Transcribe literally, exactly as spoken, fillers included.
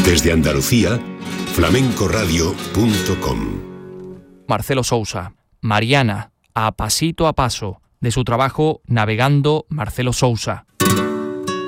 Desde Andalucía, flamencoradio punto com. Marcelo Sousa, Mariana, a pasito a paso, de su trabajo Navegando Marcelo Sousa.